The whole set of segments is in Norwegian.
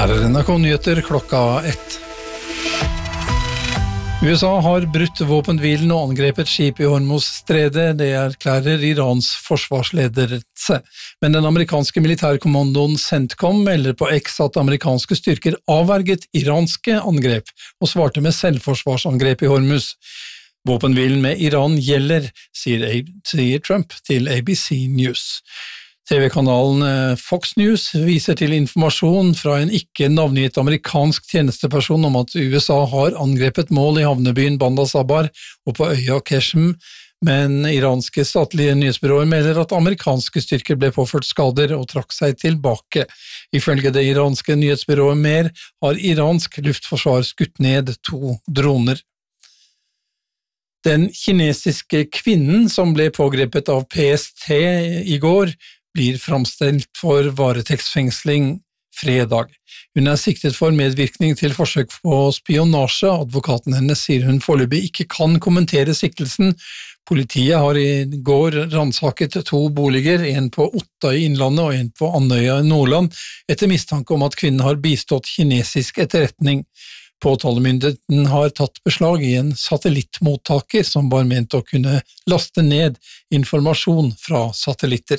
Her NRK-nyheter klokka 1. USA har brutt våpenhvilen og angrepet skip i Hormuz-stredet, det erklærer Irans forsvarsledelse. Men den amerikanske militærkommandoen CENTCOM melder på X at amerikanske styrker avverget iranske angrep og svarte med selvforsvarsangrep i Hormuz. Våpenhvilen med Iran gjelder, sier Trump til ABC News. TV-kanalen Fox News viser til informasjon fra en ikke navngitt amerikansk tjenesteperson om at USA har angrepet mål i havnebyen Bandar Sabah og på øya Qeshm, men iranske statlige nyhetsbyråer melder at amerikanske styrker ble påført skader og trakk seg tilbake. Ifølge det iranske nyhetsbyrået Mer har iransk luftforsvar skutt ned 2 droner. Den kinesiske kvinnen som ble pågrepet av PST i går, blir framstilt for varetektsfengsling fredag. Hun siktet for medvirkning til forsøk på spionasje. Advokaten hennes sier hun foreløpig ikke kan kommentere siktelsen. Politiet har i går ransaket 2 boliger, en på Otta i Innlandet og en på Andøya i Nordland, etter mistanke om at kvinnen har bistått kinesisk etterretning. Påtalemyndigheten har tatt beslag i en satellittmottaker som var ment å kunne laste ned informasjon fra satellitter.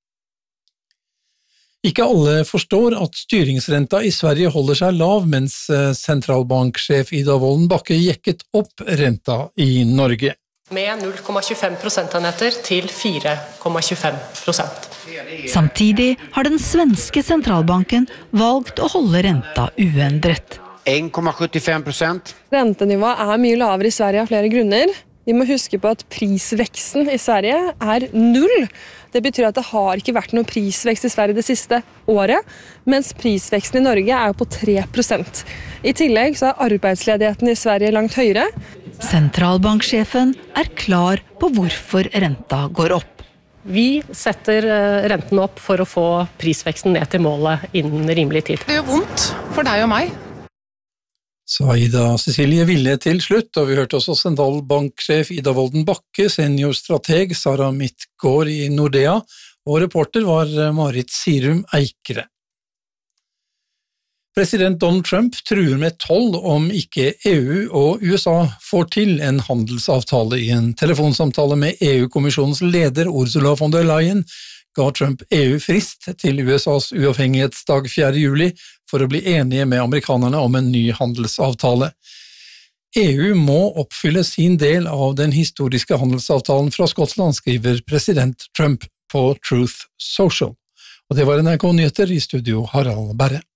Ikke alle forstår at styringsrenta i Sverige holder seg lav, mens sentralbanksjef Ida Wolden Bakke jekket opp renta i Norge. Med 0,25 prosentenheter til 4,25%. Samtidig har den svenske sentralbanken valgt å holde renta uendret. 1,75%. Rentenivået mye lavere i Sverige av flere grunner. Vi må huske på at prisveksten i Sverige 0. Det betyr at det har ikke vært noen prisvekst i Sverige det siste året, mens prisveksten i Norge jo på 3%. I tillegg så arbeidsledigheten i Sverige langt høyere. Sentralbanksjefen klar på hvorfor renta går opp. Vi setter renten opp for å få prisveksten ned til målet innen rimelig tid. Det gjør vondt for deg og meg. Sa Ida Cecilie Ville til slutt, og vi hørte også sentralbanksjef Ida Wolden Bakke, seniorstrateg Sara Midtgaard i Nordea, og reporter var Marit Sirum Eikere. President Donald Trump truer med toll om ikke EU og USA får til en handelsavtale. I en telefonsamtale med EU-kommisjonens leder Ursula von der Leyen ga Trump EU frist til USAs uavhengighetsdag 4. juli for å bli enige med amerikanerne om en ny handelsavtale. EU må oppfylle sin del av den historiske handelsavtalen fra Skottland, skriver president Trump på Truth Social. Og det var NRK Nyheter i studio Harald Berre.